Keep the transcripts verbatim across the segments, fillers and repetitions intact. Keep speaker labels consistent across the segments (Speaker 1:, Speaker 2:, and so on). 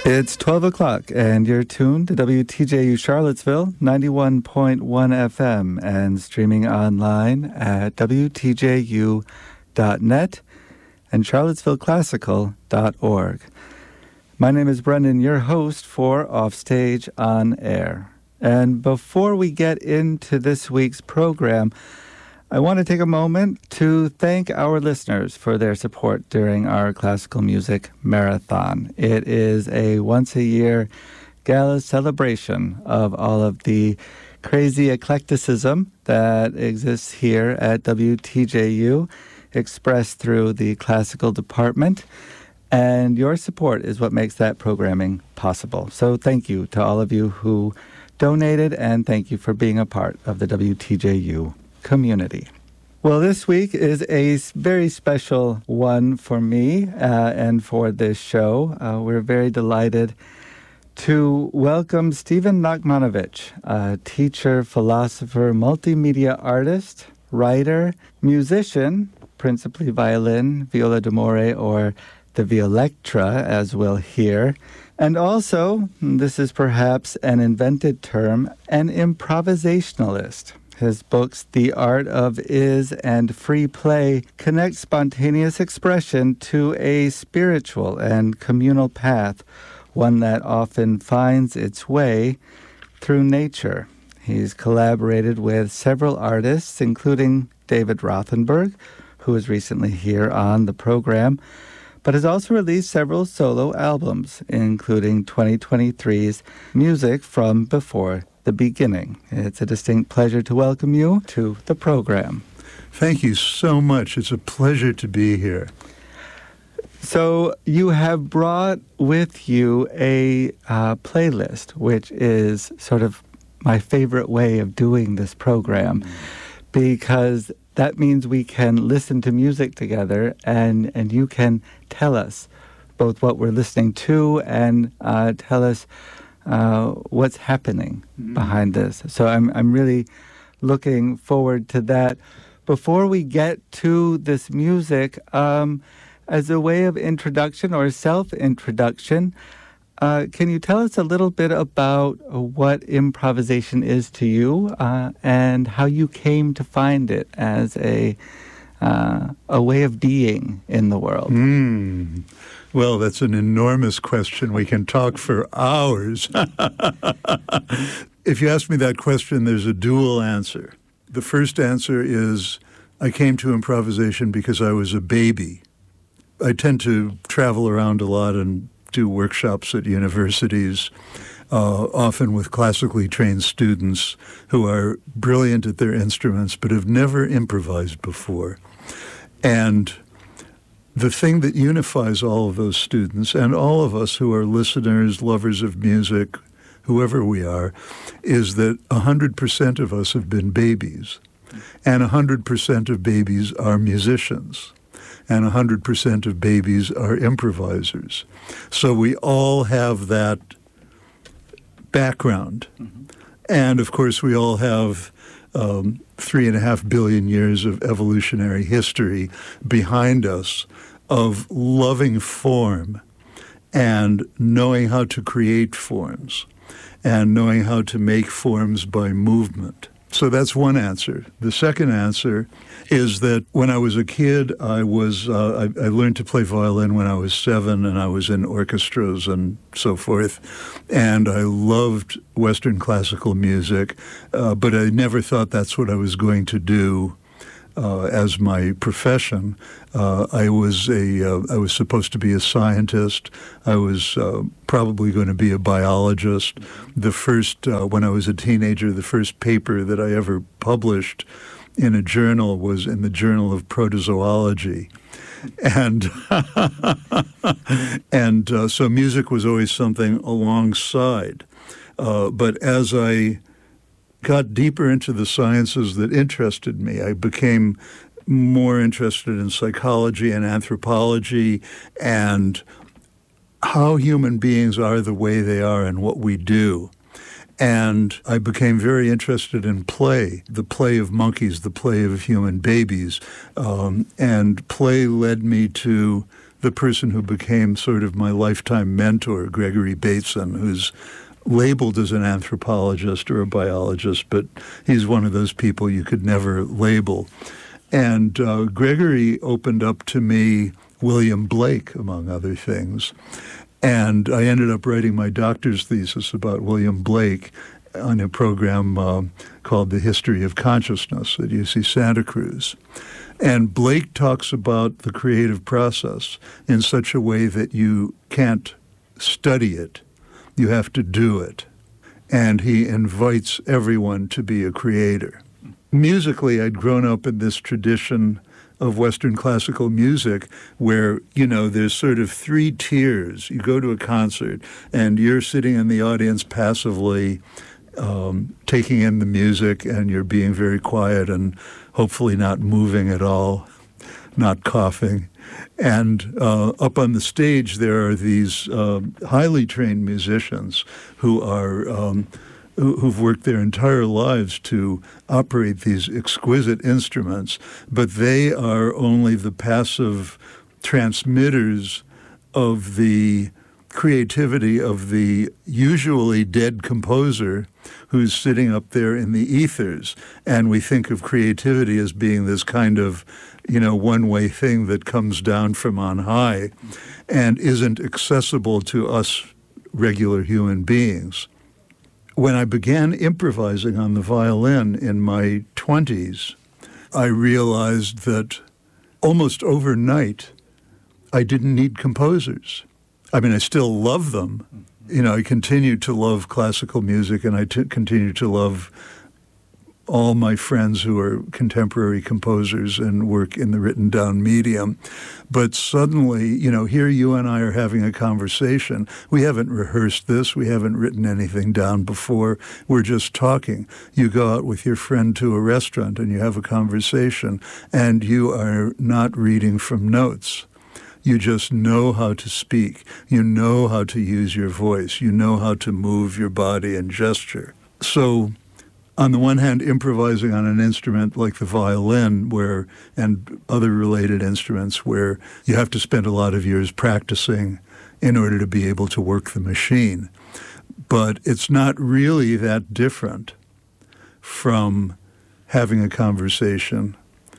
Speaker 1: It's twelve o'clock, and you're tuned to W T J U Charlottesville, ninety-one point one F M, and streaming online at W T J U dot net and charlottesville classical dot org. My name is Brendan, your host for Offstage on Air. And before we get into this week's program, I want to take a moment to thank our listeners for their support during our classical music marathon. It is a once-a-year gala celebration of all of the crazy eclecticism that exists here at W T J U, expressed through the classical department. And your support is what makes that programming possible. So thank you to all of you who donated, and thank you for being a part of the W T J U community. Well, this week is a very special one for me uh, and for this show. Uh, we're very delighted to welcome Stephen Nachmanovich, a teacher, philosopher, multimedia artist, writer, musician, principally violin, viola d'amore, or the violectra, as we'll hear, and also, this is perhaps an invented term, an improvisationalist. His books, The Art of Is and Free Play, connect spontaneous expression to a spiritual and communal path, one that often finds its way through nature. He's collaborated with several artists, including David Rothenberg, who was recently here on the program, but has also released several solo albums, including twenty twenty-three's Music from Before the Beginning. It's a distinct pleasure to welcome you to the program.
Speaker 2: Thank you so much. It's a pleasure to be here.
Speaker 1: So you have brought with you a uh, playlist, which is sort of my favorite way of doing this program, mm-hmm. because that means we can listen to music together, and, and you can tell us both what we're listening to and uh, tell us uh, what's happening mm-hmm. behind this. So I'm I'm really looking forward to that. Before we get to this music, um, as a way of introduction or self-introduction, uh, can you tell us a little bit about what improvisation is to you uh, and how you came to find it as a uh, a way of being in the world?
Speaker 2: Mm. Well, that's an enormous question. We can talk for hours. If you ask me that question, there's a dual answer. The first answer is I came to improvisation because I was a baby. I tend to travel around a lot and do workshops at universities, uh, often with classically trained students who are brilliant at their instruments but have never improvised before. And the thing that unifies all of those students and all of us who are listeners, lovers of music, whoever we are, is that one hundred percent of us have been babies, and one hundred percent of babies are musicians, and one hundred percent of babies are improvisers. So we all have that background. Mm-hmm. And, of course, we all have um, three and a half billion years of evolutionary history behind us of loving form and knowing how to create forms and knowing how to make forms by movement. So that's one answer. The second answer is that when I was a kid, I was uh, I, I learned to play violin when I was seven, and I was in orchestras and so forth. And I loved Western classical music, uh, but I never thought that's what I was going to do uh, as my profession. Uh, I was a uh, I was supposed to be a scientist. I was uh, probably going to be a biologist. The first, uh, when I was a teenager, the first paper that I ever published in a journal was in the Journal of Protozoology. And and uh, so music was always something alongside. Uh, but as I got deeper into the sciences that interested me, I became more interested in psychology and anthropology and how human beings are the way they are and what we do. And I became very interested in play, the play of monkeys, the play of human babies. Um, and play led me to the person who became sort of my lifetime mentor, Gregory Bateson, who's labeled as an anthropologist or a biologist, but he's one of those people you could never label. And uh, Gregory opened up to me William Blake, among other things. And I ended up writing my doctor's thesis about William Blake on a program uh, called The History of Consciousness at U C Santa Cruz. And Blake talks about the creative process in such a way that you can't study it. You have to do it. And he invites everyone to be a creator. Musically, I'd grown up in this tradition of Western classical music where, you know, there's sort of three tiers. You go to a concert and you're sitting in the audience passively um, taking in the music, and you're being very quiet and hopefully not moving at all, not coughing. And uh, up on the stage, there are these uh, highly trained musicians who are um, who, who've worked their entire lives to operate these exquisite instruments, but they are only the passive transmitters of the creativity of the usually dead composer who's sitting up there in the ethers. And we think of creativity as being this kind of, you know, one-way thing that comes down from on high and isn't accessible to us regular human beings. When I began improvising on the violin in my twenties, I realized that almost overnight I didn't need composers. I mean, I still love them. You know, I continue to love classical music, and I t- continue to love all my friends who are contemporary composers and work in the written down medium. But suddenly, you know, here you and I are having a conversation. We haven't rehearsed this. We haven't written anything down before. We're just talking. You go out with your friend to a restaurant and you have a conversation, and you are not reading from notes. You just know how to speak. You know how to use your voice. You know how to move your body and gesture. So on the one hand, improvising on an instrument like the violin where and other related instruments where you have to spend a lot of years practicing in order to be able to work the machine. But it's not really that different from having a conversation,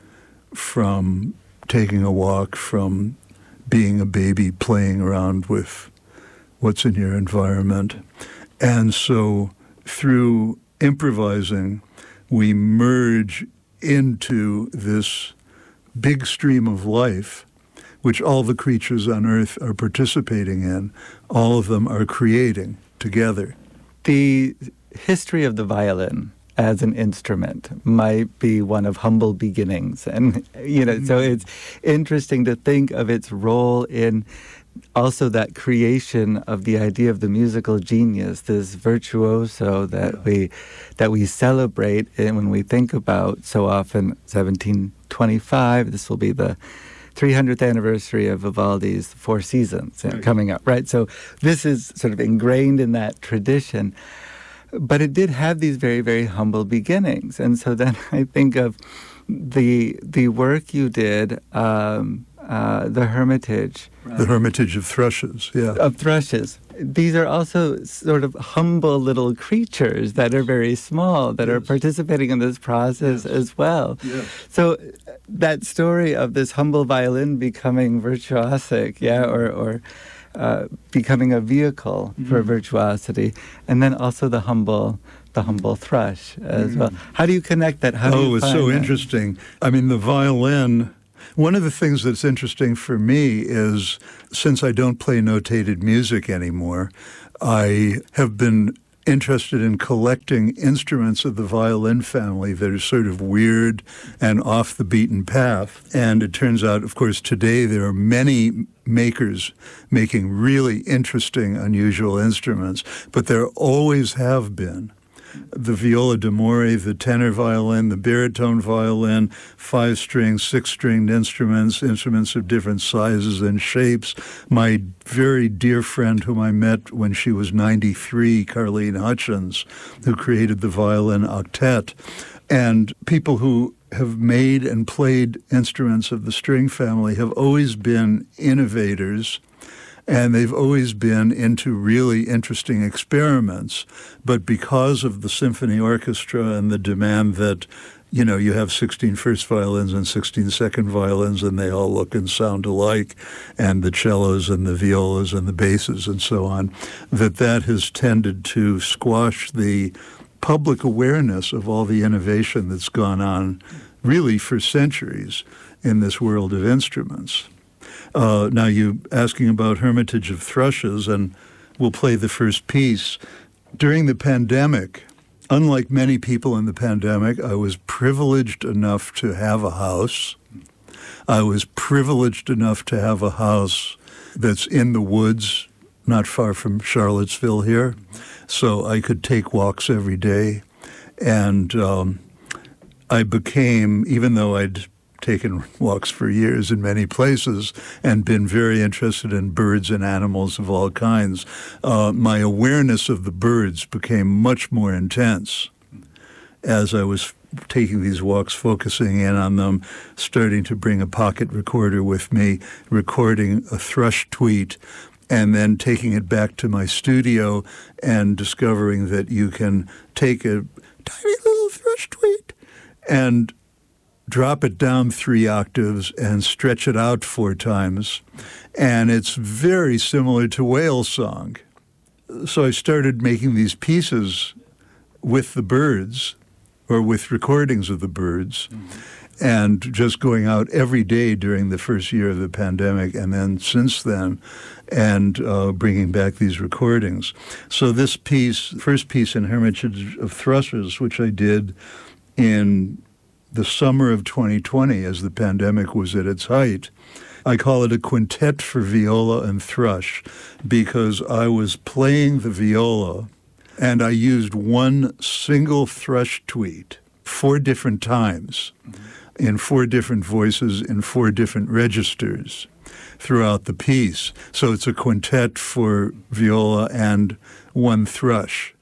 Speaker 2: from taking a walk, from being a baby playing around with what's in your environment. And so through improvising, we merge into this big stream of life, which all the creatures on Earth are participating in. All of them are creating together.
Speaker 1: The history of the violin as an instrument might be one of humble beginnings. And, you know, so it's interesting to think of its role in also that creation of the idea of the musical genius, this virtuoso that yeah. we that we celebrate. And when we think about so often seventeen twenty-five, this will be the three hundredth anniversary of Vivaldi's Four Seasons right. coming up, right? So this is sort of ingrained in that tradition. But it did have these very, very humble beginnings. And so then I think of the the work you did, um, uh, the Hermitage.
Speaker 2: Right. The Hermitage of Thrushes, yeah.
Speaker 1: Of Thrushes. These are also sort of humble little creatures that are very small, that yes. are participating in this process yes. as well. Yes. So that story of this humble violin becoming virtuosic, yeah, or... or Uh, becoming a vehicle mm-hmm. for virtuosity, and then also the humble, the humble thrush as mm-hmm. well. How do you connect that? How do
Speaker 2: oh,
Speaker 1: you
Speaker 2: it's
Speaker 1: find
Speaker 2: so
Speaker 1: that?
Speaker 2: interesting. I mean, the violin. One of the things that's interesting for me is, since I don't play notated music anymore, I have been interested in collecting instruments of the violin family that are sort of weird and off the beaten path. And it turns out, of course, today there are many makers making really interesting, unusual instruments, but there always have been. The viola d'amore, the tenor violin, the baritone violin, five-string, six-stringed instruments, instruments of different sizes and shapes. My very dear friend whom I met when she was ninety-three, Carlene Hutchins, who created the violin octet, and people who have made and played instruments of the string family have always been innovators, and they've always been into really interesting experiments. But because of the symphony orchestra and the demand that, you know, you have sixteen first violins and sixteen second violins, and they all look and sound alike, and the cellos and the violas and the basses and so on, that that has tended to squash the public awareness of all the innovation that's gone on really for centuries in this world of instruments. Uh, now, you asking about Hermitage of Thrushes, and we'll play the first piece. During the pandemic, unlike many people in the pandemic, I was privileged enough to have a house. I was privileged enough to have a house that's in the woods, not far from Charlottesville here, so I could take walks every day. And um, I became, even though I'd taken walks for years in many places and been very interested in birds and animals of all kinds, uh, my awareness of the birds became much more intense as I was taking these walks, focusing in on them, starting to bring a pocket recorder with me, recording a thrush tweet, and then taking it back to my studio and discovering that you can take a tiny little thrush tweet and drop it down three octaves and stretch it out four times. And it's very similar to whale song. So I started making these pieces with the birds, or with recordings of the birds, mm-hmm. and just going out every day during the first year of the pandemic, and then since then, and uh, bringing back these recordings. So this piece, first piece in Hermitage of Thrushes, which I did in the summer of twenty twenty as the pandemic was at its height, I call it a quintet for viola and thrush because I was playing the viola and I used one single thrush tweet four different times mm-hmm. in four different voices in four different registers throughout the piece. So it's a quintet for viola and one thrush.